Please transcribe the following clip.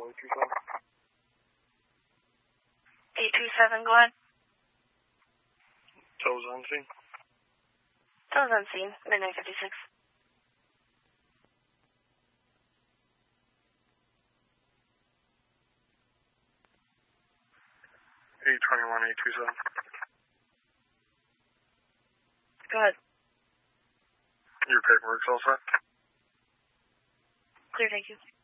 827, go ahead. Tows on scene. Tows on scene, midnight 56. 821, 827. Go ahead. Your paperwork's all set? Clear, thank you.